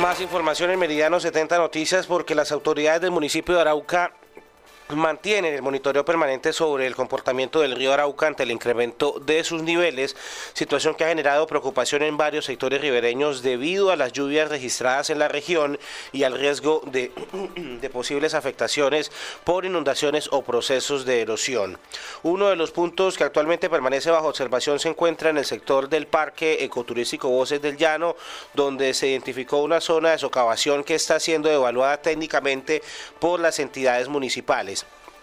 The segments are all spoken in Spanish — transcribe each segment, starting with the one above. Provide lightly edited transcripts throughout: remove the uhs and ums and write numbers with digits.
Más información en Meridiano 70 Noticias, porque las autoridades del municipio de Arauca mantienen el monitoreo permanente sobre el comportamiento del río Arauca ante el incremento de sus niveles, situación que ha generado preocupación en varios sectores ribereños debido a las lluvias registradas en la región y al riesgo de posibles afectaciones por inundaciones o procesos de erosión. Uno de los puntos que actualmente permanece bajo observación se encuentra en el sector del Parque Ecoturístico Voces del Llano, donde se identificó una zona de socavación que está siendo evaluada técnicamente por las entidades municipales.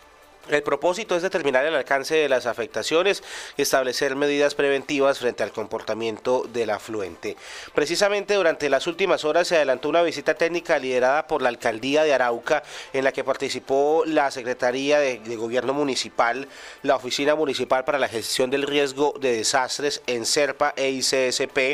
El propósito es determinar el alcance de las afectaciones y establecer medidas preventivas frente al comportamiento del afluente. Precisamente durante las últimas horas se adelantó una visita técnica liderada por la Alcaldía de Arauca, en la que participó la Secretaría de Gobierno Municipal, la Oficina Municipal para la Gestión del Riesgo de Desastres, ENSERPA e ICSP,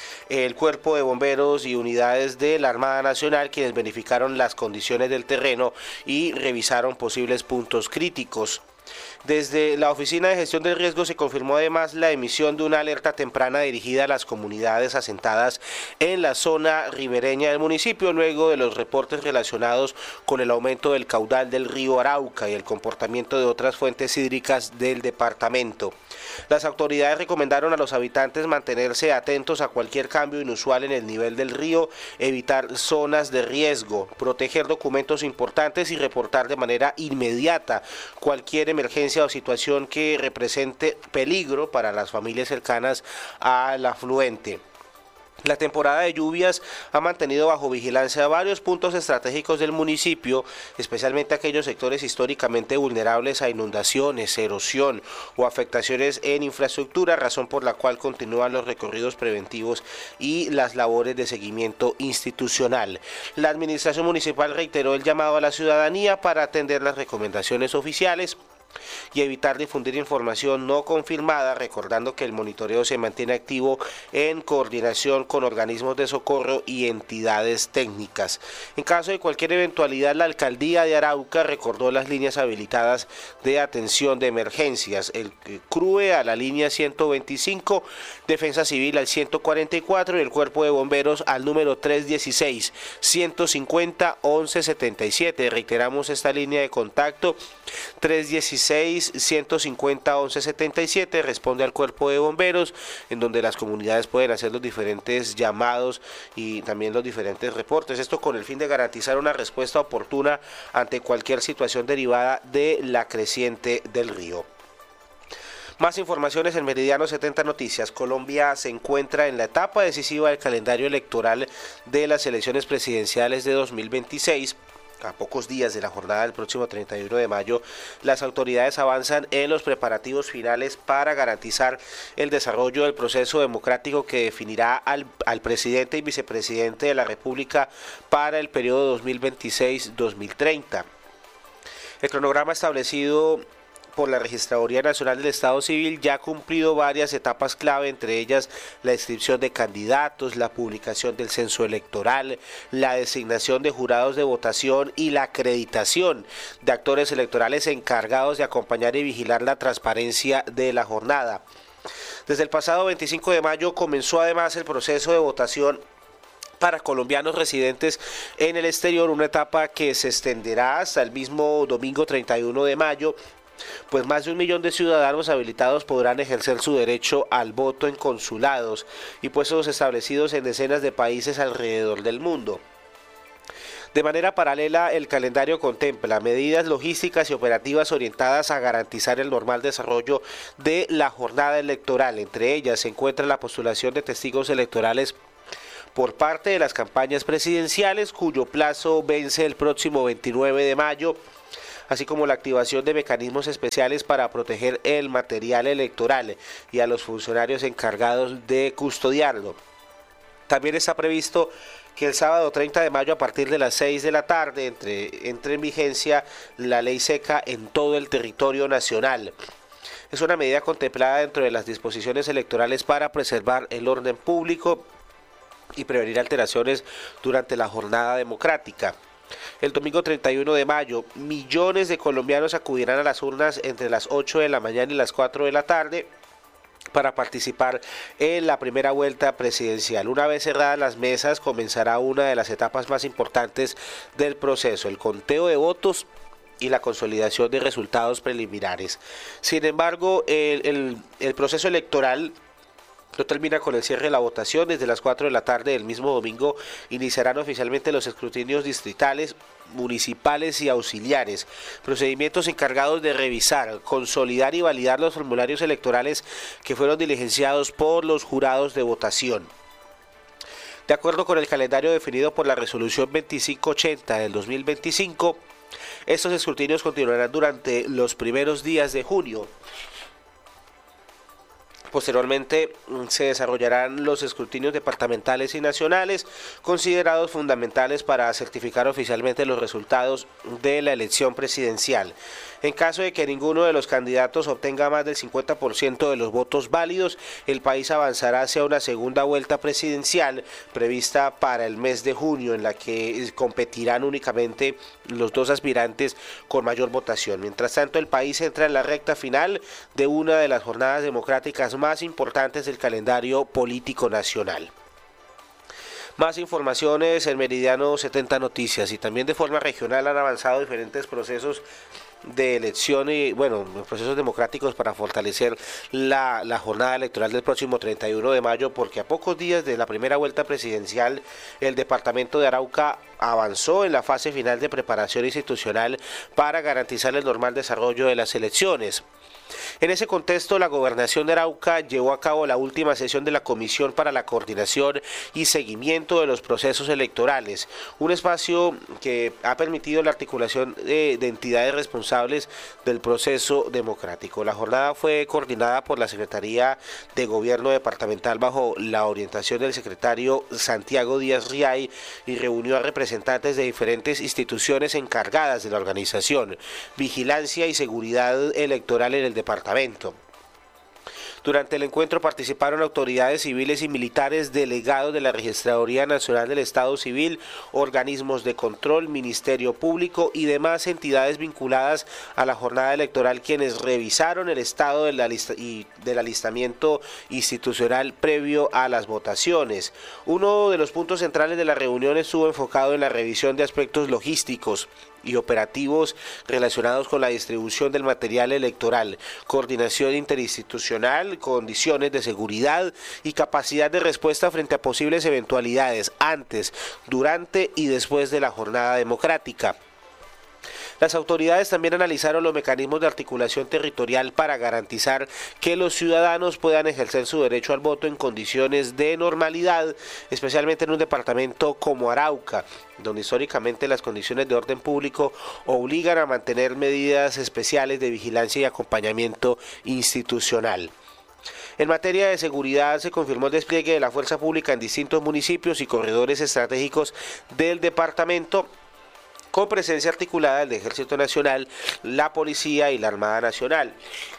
el Cuerpo de Bomberos y unidades de la Armada Nacional, quienes verificaron las condiciones del terreno y revisaron posibles puntos críticos. Desde la Oficina de Gestión del Riesgo se confirmó además la emisión de una alerta temprana dirigida a las comunidades asentadas en la zona ribereña del municipio, luego de los reportes relacionados con el aumento del caudal del río Arauca y el comportamiento de otras fuentes hídricas del departamento. Las autoridades recomendaron a los habitantes mantenerse atentos a cualquier cambio inusual en el nivel del río, evitar zonas de riesgo, proteger documentos importantes y reportar de manera inmediata cualquier emergencia o situación que represente peligro para las familias cercanas al afluente. La temporada de lluvias ha mantenido bajo vigilancia varios puntos estratégicos del municipio, especialmente aquellos sectores históricamente vulnerables a inundaciones, erosión o afectaciones en infraestructura, razón por la cual continúan los recorridos preventivos y las labores de seguimiento institucional. La administración municipal reiteró el llamado a la ciudadanía para atender las recomendaciones oficiales y evitar difundir información no confirmada, recordando que el monitoreo se mantiene activo en coordinación con organismos de socorro y entidades técnicas. En caso de cualquier eventualidad, la Alcaldía de Arauca recordó las líneas habilitadas de atención de emergencias, el CRUE a la línea 125, Defensa Civil al 144 y el Cuerpo de Bomberos al número 316-150-1177. Reiteramos esta línea de contacto, 316-150-1177, responde al Cuerpo de Bomberos, en donde las comunidades pueden hacer los diferentes llamados y también los diferentes reportes. Esto con el fin de garantizar una respuesta oportuna ante cualquier situación derivada de la creciente del río. Más informaciones en Meridiano 70 Noticias. Colombia se encuentra en la etapa decisiva del calendario electoral de las elecciones presidenciales de 2026. A pocos días de la jornada del próximo 31 de mayo, las autoridades avanzan en los preparativos finales para garantizar el desarrollo del proceso democrático que definirá al presidente y vicepresidente de la República para el periodo 2026-2030. El cronograma establecido por la Registraduría Nacional del Estado Civil ya ha cumplido varias etapas clave, entre ellas la inscripción de candidatos, la publicación del censo electoral, la designación de jurados de votación y la acreditación de actores electorales encargados de acompañar y vigilar la transparencia de la jornada. Desde el pasado 25 de mayo comenzó además el proceso de votación para colombianos residentes en el exterior, una etapa que se extenderá hasta el mismo domingo 31 de mayo, pues más de 1 millón de ciudadanos habilitados podrán ejercer su derecho al voto en consulados y puestos establecidos en decenas de países alrededor del mundo. De manera paralela, el calendario contempla medidas logísticas y operativas orientadas a garantizar el normal desarrollo de la jornada electoral. Entre ellas se encuentra la postulación de testigos electorales por parte de las campañas presidenciales, cuyo plazo vence el próximo 29 de mayo, así como la activación de mecanismos especiales para proteger el material electoral y a los funcionarios encargados de custodiarlo. También está previsto que el sábado 30 de mayo a partir de las 6 de la tarde entre en vigencia la ley seca en todo el territorio nacional. Es una medida contemplada dentro de las disposiciones electorales para preservar el orden público y prevenir alteraciones durante la jornada democrática. El domingo 31 de mayo, millones de colombianos acudirán a las urnas entre las 8 de la mañana y las 4 de la tarde para participar en la primera vuelta presidencial. Una vez cerradas las mesas, comenzará una de las etapas más importantes del proceso, el conteo de votos y la consolidación de resultados preliminares. Sin embargo, el proceso electoral no termina con el cierre de la votación. Desde las 4 de la tarde del mismo domingo iniciarán oficialmente los escrutinios distritales, municipales y auxiliares, procedimientos encargados de revisar, consolidar y validar los formularios electorales que fueron diligenciados por los jurados de votación. De acuerdo con el calendario definido por la resolución 2580 del 2025, estos escrutinios continuarán durante los primeros días de junio. Posteriormente se desarrollarán los escrutinios departamentales y nacionales, considerados fundamentales para certificar oficialmente los resultados de la elección presidencial. En caso de que ninguno de los candidatos obtenga más del 50% de los votos válidos, el país avanzará hacia una segunda vuelta presidencial prevista para el mes de junio, en la que competirán únicamente los dos aspirantes con mayor votación. Mientras tanto, el país entra en la recta final de una de las jornadas democráticas más importantes del calendario político nacional. Más informaciones en Meridiano 70 Noticias, y también de forma regional han avanzado diferentes procesos de elección y procesos democráticos para fortalecer la jornada electoral del próximo 31 de mayo, porque a pocos días de la primera vuelta presidencial el departamento de Arauca avanzó en la fase final de preparación institucional para garantizar el normal desarrollo de las elecciones. En ese contexto, la Gobernación de Arauca llevó a cabo la última sesión de la Comisión para la Coordinación y Seguimiento de los Procesos Electorales, un espacio que ha permitido la articulación de entidades responsables del proceso democrático. La jornada fue coordinada por la Secretaría de Gobierno Departamental bajo la orientación del secretario Santiago Díaz Riay y reunió a representantes de diferentes instituciones encargadas de la organización, vigilancia y seguridad electoral en el departamento. Durante el encuentro participaron autoridades civiles y militares, delegados de la Registraduría Nacional del Estado Civil, organismos de control, Ministerio Público y demás entidades vinculadas a la jornada electoral, quienes revisaron el estado del alistamiento institucional previo a las votaciones. Uno de los puntos centrales de la reunión estuvo enfocado en la revisión de aspectos logísticos y operativos relacionados con la distribución del material electoral, coordinación interinstitucional, condiciones de seguridad y capacidad de respuesta frente a posibles eventualidades antes, durante y después de la jornada democrática. Las autoridades también analizaron los mecanismos de articulación territorial para garantizar que los ciudadanos puedan ejercer su derecho al voto en condiciones de normalidad, especialmente en un departamento como Arauca, donde históricamente las condiciones de orden público obligan a mantener medidas especiales de vigilancia y acompañamiento institucional. En materia de seguridad, se confirmó el despliegue de la fuerza pública en distintos municipios y corredores estratégicos del departamento, con presencia articulada del Ejército Nacional, la Policía y la Armada Nacional.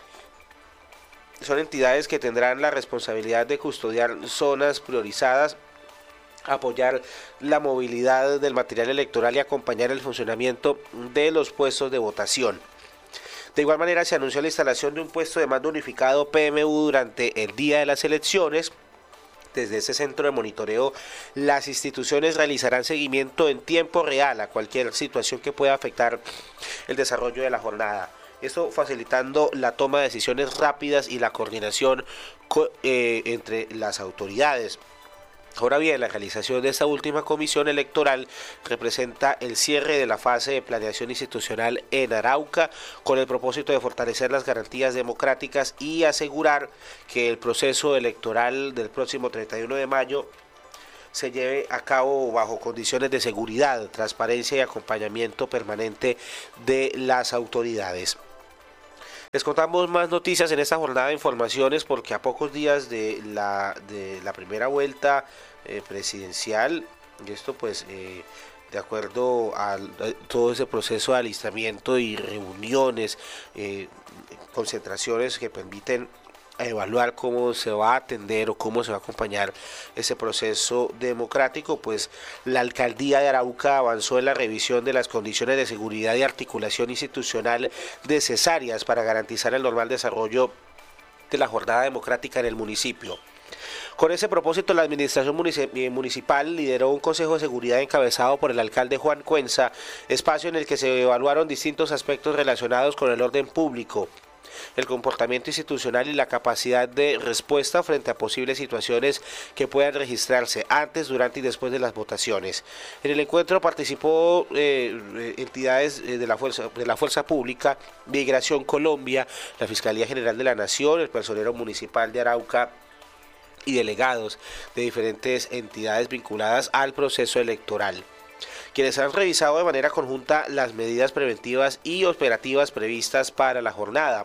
Son entidades que tendrán la responsabilidad de custodiar zonas priorizadas, apoyar la movilidad del material electoral y acompañar el funcionamiento de los puestos de votación. De igual manera, se anunció la instalación de un puesto de mando unificado PMU durante el día de las elecciones. Desde ese centro de monitoreo, las instituciones realizarán seguimiento en tiempo real a cualquier situación que pueda afectar el desarrollo de la jornada. Esto facilitando la toma de decisiones rápidas y la coordinación entre las autoridades. Ahora bien, la realización de esta última comisión electoral representa el cierre de la fase de planeación institucional en Arauca, con el propósito de fortalecer las garantías democráticas y asegurar que el proceso electoral del próximo 31 de mayo se lleve a cabo bajo condiciones de seguridad, transparencia y acompañamiento permanente de las autoridades. Les contamos más noticias en esta jornada de informaciones, porque a pocos días de la primera vuelta presidencial, y esto pues de acuerdo a todo ese proceso de alistamiento y reuniones, concentraciones que permiten evaluar cómo se va a atender o cómo se va a acompañar ese proceso democrático, pues la alcaldía de Arauca avanzó en la revisión de las condiciones de seguridad y articulación institucional necesarias para garantizar el normal desarrollo de la jornada democrática en el municipio. Con ese propósito, la administración municipal lideró un consejo de seguridad encabezado por el alcalde Juan Cuenza, espacio en el que se evaluaron distintos aspectos relacionados con el orden público, el comportamiento institucional y la capacidad de respuesta frente a posibles situaciones que puedan registrarse antes, durante y después de las votaciones. En el encuentro participó entidades de la Fuerza Pública, Migración Colombia, la Fiscalía General de la Nación, el personero municipal de Arauca y delegados de diferentes entidades vinculadas al proceso electoral, quienes han revisado de manera conjunta las medidas preventivas y operativas previstas para la jornada.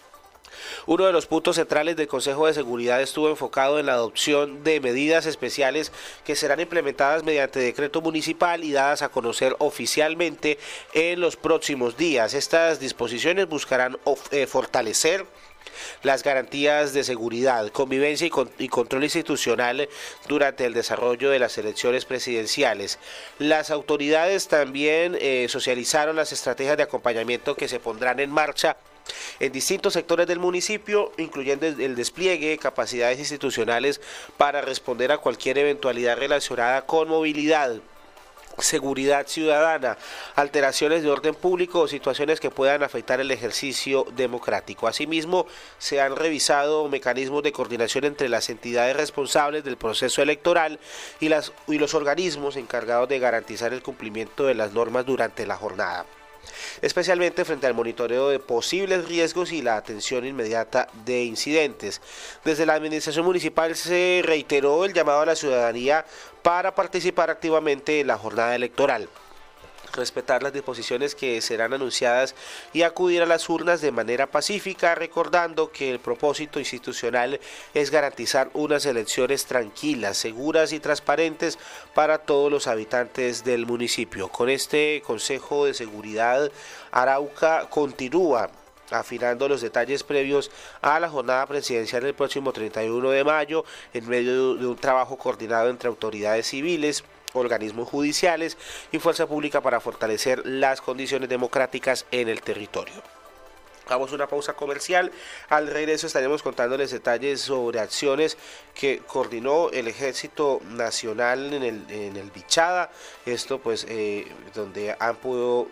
Uno de los puntos centrales del Consejo de Seguridad estuvo enfocado en la adopción de medidas especiales que serán implementadas mediante decreto municipal y dadas a conocer oficialmente en los próximos días. Estas disposiciones buscarán fortalecer las garantías de seguridad, convivencia y control institucional durante el desarrollo de las elecciones presidenciales. Las autoridades también socializaron las estrategias de acompañamiento que se pondrán en marcha en distintos sectores del municipio, incluyendo el despliegue de capacidades institucionales para responder a cualquier eventualidad relacionada con movilidad, seguridad ciudadana, alteraciones de orden público o situaciones que puedan afectar el ejercicio democrático. Asimismo, se han revisado mecanismos de coordinación entre las entidades responsables del proceso electoral y los organismos encargados de garantizar el cumplimiento de las normas durante la jornada, especialmente frente al monitoreo de posibles riesgos y la atención inmediata de incidentes. Desde la administración municipal se reiteró el llamado a la ciudadanía para participar activamente en la jornada electoral, respetar las disposiciones que serán anunciadas y acudir a las urnas de manera pacífica, recordando que el propósito institucional es garantizar unas elecciones tranquilas, seguras y transparentes para todos los habitantes del municipio. Con este Consejo de Seguridad, Arauca continúa afinando los detalles previos a la jornada presidencial del próximo 31 de mayo en medio de un trabajo coordinado entre autoridades civiles, organismos judiciales y fuerza pública para fortalecer las condiciones democráticas en el territorio. Hagamos una pausa comercial. Al regreso estaremos contándoles detalles sobre acciones que coordinó el Ejército Nacional en el Bichada. Esto pues donde han podido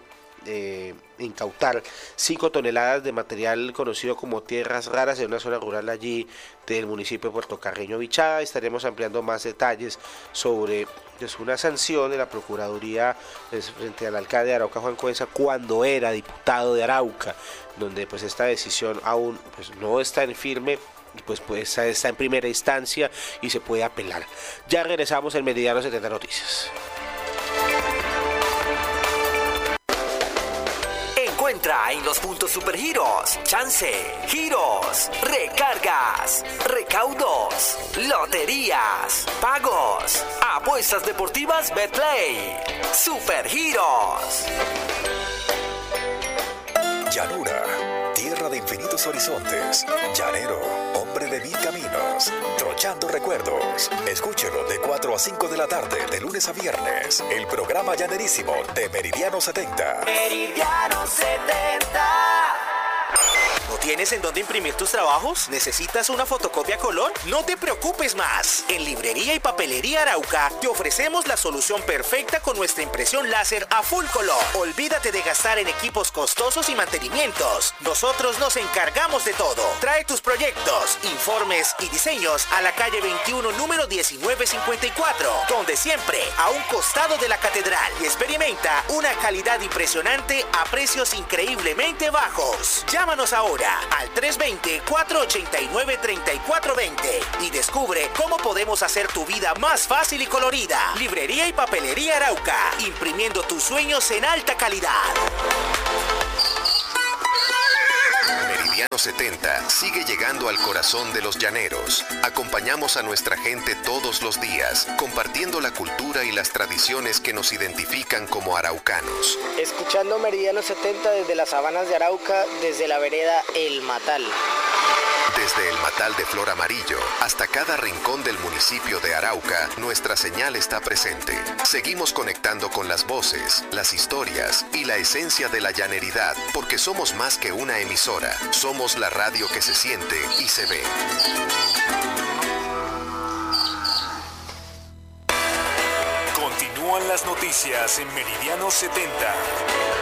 incautar 5 toneladas de material conocido como tierras raras en una zona rural allí del municipio de Puerto Carreño, Bichada. Estaremos ampliando más detalles sobre una sanción de la Procuraduría frente al alcalde de Arauca, Juan Cuenza, cuando era diputado de Arauca, donde pues esta decisión aún pues no está en firme, pues está en primera instancia y se puede apelar. Ya regresamos en Meridiano 70 Noticias. Encuentra en los puntos Supergiros, chance, giros, recargas, recaudos, loterías, pagos, apuestas deportivas Betplay. Supergiros. Llanura, tierra de infinitos horizontes, llanero, hombre de 1000 caminos, trochando recuerdos. Escúchelo de 4 a 5 de la tarde, de lunes a viernes, el programa llanerísimo de Meridiano 70. Meridiano 70. ¿No tienes en dónde imprimir tus trabajos? ¿Necesitas una fotocopia a color? No te preocupes más. En Librería y Papelería Arauca te ofrecemos la solución perfecta con nuestra impresión láser a full color. Olvídate de gastar en equipos costosos y mantenimientos. Nosotros nos encargamos de todo. Trae tus proyectos, informes y diseños a la calle 21, número 1954, donde siempre a un costado de la catedral, y experimenta una calidad impresionante a precios increíblemente bajos. Llámanos ahora al 320-489-3420 y descubre cómo podemos hacer tu vida más fácil y colorida. Librería y Papelería Arauca, imprimiendo tus sueños en alta calidad. Meridiano 70 sigue llegando al corazón de los llaneros. Acompañamos a nuestra gente todos los días, compartiendo la cultura y las tradiciones que nos identifican como araucanos. Escuchando Meridiano 70 desde las sabanas de Arauca, desde la vereda El Matal. Desde el Matal de Flor Amarillo hasta cada rincón del municipio de Arauca, nuestra señal está presente. Seguimos conectando con las voces, las historias y la esencia de la llaneridad, porque somos más que una emisora. Somos la radio que se siente y se ve. Continúan las noticias en Meridiano 70.